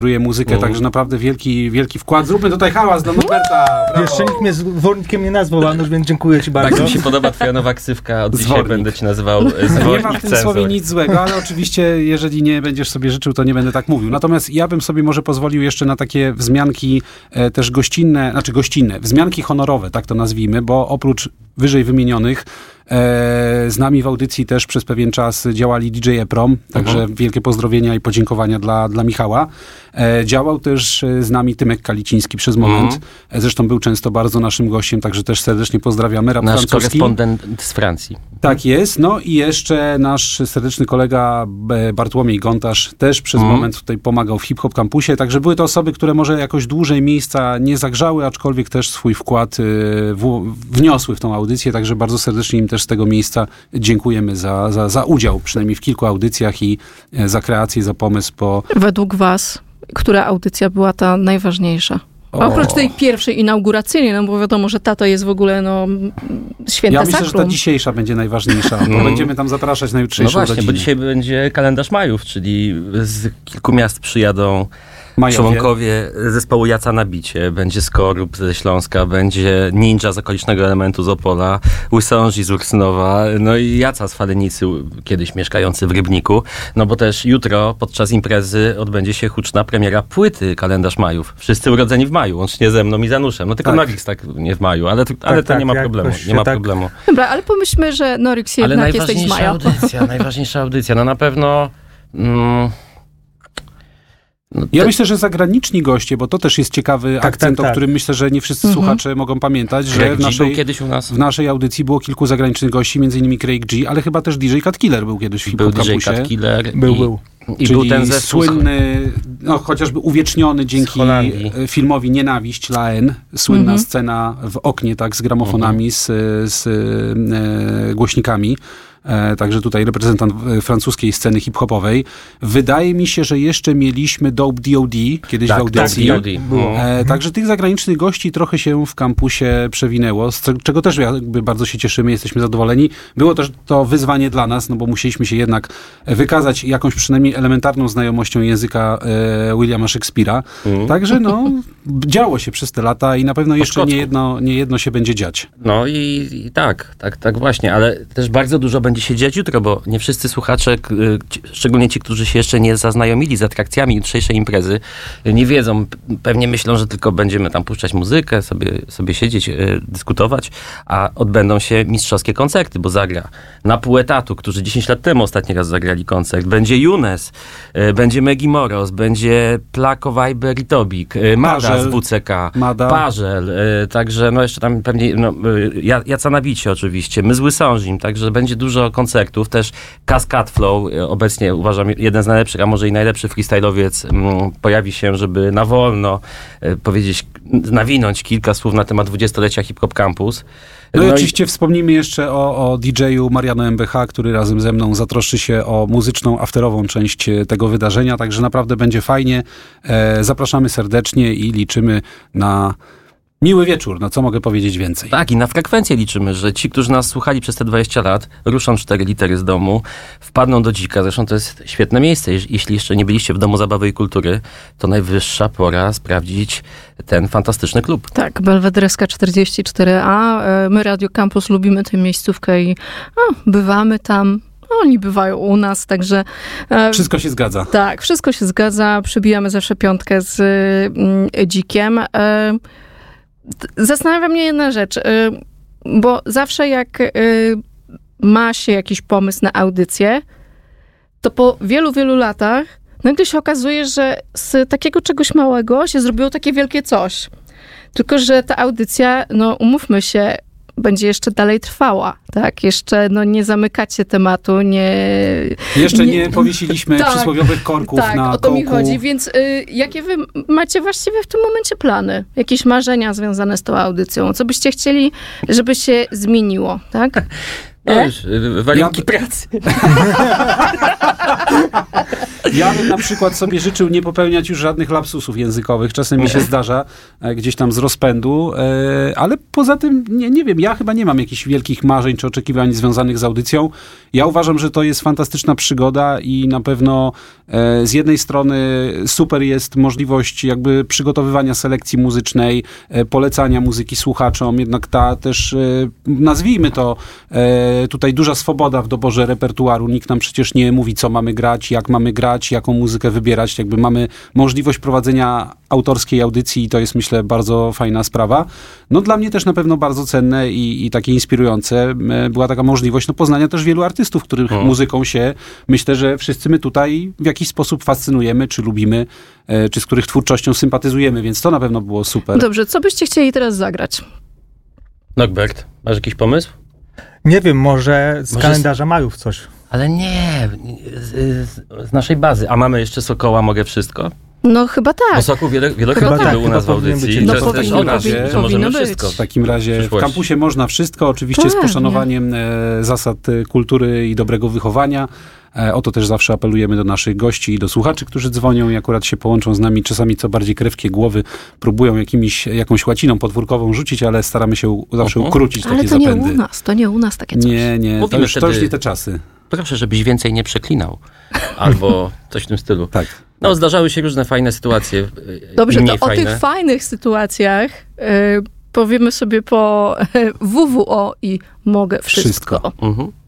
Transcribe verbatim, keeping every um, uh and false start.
muzykę, mm. także naprawdę wielki, wielki wkład. Zróbmy tutaj hałas dla Norberta. Brawo. Jeszcze nikt mnie zwornikiem nie nazwał, Anusz, więc dziękuję ci bardzo. Bardzo mi się podoba twoja nowa ksywka. Od dzisiaj będę ci nazywał zwornik. Nie ma w tym cenzor. Słowie nic złego, ale oczywiście, jeżeli nie będziesz sobie życzył, to nie będę tak mówił. Natomiast ja bym sobie może pozwolił jeszcze na takie wzmianki e, też gościnne, znaczy gościnne, wzmianki honorowe, tak to nazwijmy, bo oprócz wyżej wymienionych z nami w audycji też przez pewien czas działali D J E-Prom, także uh-huh. wielkie pozdrowienia i podziękowania dla, dla Michała. E, działał też z nami Tymek Kaliciński przez moment. Uh-huh. Zresztą był często bardzo naszym gościem, także też serdecznie pozdrawiamy. Rap nasz francuski. Korespondent z Francji. Tak jest. No i jeszcze nasz serdeczny kolega Bartłomiej Gontarz też przez uh-huh. moment tutaj pomagał w Hip Hop Campusie. Także były to osoby, które może jakoś dłużej miejsca nie zagrzały, aczkolwiek też swój wkład y, w, wniosły w tą audycję, także bardzo serdecznie im też z tego miejsca dziękujemy za, za, za udział, przynajmniej w kilku audycjach i za kreację, za pomysł. Bo... Według was, która audycja była ta najważniejsza? O. Oprócz tej pierwszej inauguracyjnej, no bo wiadomo, że ta to jest w ogóle no, święte Ja myślę, sakrum. że ta dzisiejsza będzie najważniejsza, bo mm. będziemy tam zapraszać na jutrzejszą No właśnie, godzinę. bo dzisiaj będzie kalendarz majów, czyli z kilku miast przyjadą Majowie. członkowie zespołu Jaca na bicie. Będzie Skorup ze Śląska, będzie Ninja z okolicznego elementu z Opola, Łysążi z Ursynowa, no i Jaca z Falenicy, kiedyś mieszkający w Rybniku. No bo też jutro podczas imprezy odbędzie się huczna premiera płyty Kalendarz Majów. Wszyscy urodzeni w maju, łącznie ze mną i Zanuszem. No tylko tak. Norix tak nie w maju, ale, ale tak, to nie ma tak, problemu. Nie ma tak. problemu. Dobra, ale pomyślmy, że Norix jednak ale jesteś z najważniejsza maja. audycja, najważniejsza audycja. No na pewno... Mm, No ja te... myślę, że zagraniczni goście, bo to też jest ciekawy tak, akcent, tak, tak. o którym myślę, że nie wszyscy mhm. słuchacze mogą pamiętać, że w naszej, kiedyś u nas. w naszej audycji było kilku zagranicznych gości, między innymi Craig G, ale chyba też D J Cut Killer był kiedyś w Hip Hop Campusie. Był D J Cut Killer. Był, i, był. I Czyli był ten zespół słynny, no chociażby uwieczniony dzięki filmowi Nienawiść Laen, słynna mhm. scena w oknie, tak, z gramofonami, mhm. z, z e, głośnikami. E, także tutaj reprezentant francuskiej sceny hip-hopowej. Wydaje mi się, że jeszcze mieliśmy Dope D O D kiedyś tak, w audycji. Tak, D O D. E, także tych zagranicznych gości trochę się w kampusie przewinęło, z czego też jakby bardzo się cieszymy, jesteśmy zadowoleni. Było też to wyzwanie dla nas, no bo musieliśmy się jednak wykazać jakąś przynajmniej elementarną znajomością języka e, Williama Shakespeare'a. Mm. Także no, działo się przez te lata i na pewno jeszcze nie jedno, nie jedno się będzie dziać. No i, i tak, tak, tak właśnie, ale też bardzo dużo będzie się dziać jutro, bo nie wszyscy słuchacze, szczególnie ci, którzy się jeszcze nie zaznajomili z atrakcjami jutrzejszej imprezy, nie wiedzą, pewnie myślą, że tylko będziemy tam puszczać muzykę, sobie, sobie siedzieć, dyskutować, a odbędą się mistrzowskie koncerty, bo zagra Na Pół Etatu, którzy dziesięć lat temu ostatni raz zagrali koncert, będzie Younes, będzie Megi Moros, będzie Plako, Viber i Tobik, Mada z W C K, Mada. Parzel, także no jeszcze tam pewnie no, Jaca na bicie oczywiście, my z Łysążim, także będzie dużo koncertów, też Cascade Flow, obecnie uważam jeden z najlepszych, a może i najlepszy freestyle'owiec m, pojawi się, żeby na wolno e, powiedzieć, nawinąć kilka słów na temat dwudziestolecia Hip Hop Campus. No, no i oczywiście i... wspomnijmy jeszcze o, o D J-u Mariano M B H, który razem ze mną zatroszczy się o muzyczną, afterową część tego wydarzenia, także naprawdę będzie fajnie. E, zapraszamy serdecznie i liczymy na miły wieczór, no co mogę powiedzieć więcej? Tak, i na frekwencję liczymy, że ci, którzy nas słuchali przez te dwadzieścia lat, ruszą cztery litery z domu, wpadną do Dzika. Zresztą to jest świetne miejsce. Jeśli jeszcze nie byliście w Domu Zabawy i Kultury, to najwyższa pora sprawdzić ten fantastyczny klub. Tak, Belwederska czterdzieści cztery A. My, Radio Campus, lubimy tę miejscówkę i a, bywamy tam. Oni bywają u nas, także... E, wszystko się zgadza. Tak, wszystko się zgadza. Przybijamy zawsze piątkę z y, Dzikiem. E, Zastanawia mnie jedna rzecz, bo zawsze jak ma się jakiś pomysł na audycję, to po wielu, wielu latach nagle się okazuje, że z takiego czegoś małego się zrobiło takie wielkie coś. Tylko że ta audycja, no umówmy się, będzie jeszcze dalej trwała, tak? Jeszcze no, nie zamykacie tematu, nie... Jeszcze nie, nie powiesiliśmy tak, przysłowiowych korków tak, na o to kołku. mi chodzi, więc y, jakie wy macie właściwie w tym momencie plany? Jakieś marzenia związane z tą audycją? Co byście chcieli, żeby się zmieniło, tak? No już, y, warunki Ja- pracy. Ja bym na przykład sobie życzył nie popełniać już żadnych lapsusów językowych. Czasem mi się zdarza e, gdzieś tam z rozpędu, e, ale poza tym, nie, nie wiem, ja chyba nie mam jakichś wielkich marzeń czy oczekiwań związanych z audycją. Ja uważam, że to jest fantastyczna przygoda i na pewno e, z jednej strony super jest możliwość jakby przygotowywania selekcji muzycznej, e, polecania muzyki słuchaczom, jednak ta też, e, nazwijmy to, e, tutaj duża swoboda w doborze repertuaru. Nikt nam przecież nie mówi, co mamy grać, jak mamy grać, jaką muzykę wybierać. Jakby mamy możliwość prowadzenia autorskiej audycji i to jest, myślę, bardzo fajna sprawa. No dla mnie też na pewno bardzo cenne i, i takie inspirujące e, była taka możliwość no, poznania też wielu artystów, których O. muzyką się, myślę, że wszyscy my tutaj w jakiś sposób fascynujemy, czy lubimy, e, czy z których twórczością sympatyzujemy, więc to na pewno było super. Dobrze, co byście chcieli teraz zagrać? Norbert, masz jakiś pomysł? Nie wiem, może z Może kalendarza Majów coś. Ale nie, z, z, z naszej bazy. A mamy jeszcze Sokoła, mogę wszystko? No chyba Bo tak. Sokół wiele, wielokrotnie Chyba tak, był u chyba nas w powinien audycji. być. I No to jest też powinno o nas, być, że powinno możemy być. wszystko. W takim razie w Przyszłości. kampusie można wszystko, oczywiście z Pewnie. poszanowaniem e, zasad e, kultury i dobrego wychowania. E, o to też zawsze apelujemy do naszych gości i do słuchaczy, którzy dzwonią i akurat się połączą z nami. Czasami co bardziej krewkie głowy próbują jakimiś, jakąś łaciną podwórkową rzucić, ale staramy się u, zawsze Mhm. ukrócić Ale takie to nie zapędy. u nas, to nie u nas takie coś. Nie, nie, to Mówimy już, to już wtedy- nie te czasy. Proszę, żebyś więcej nie przeklinał. Albo coś w tym stylu. Tak. No, zdarzały się różne fajne sytuacje. y, Dobrze, mniej to o fajne. tych fajnych sytuacjach y, powiemy sobie po W W O i mogę wszystko. Wszystko. Mhm.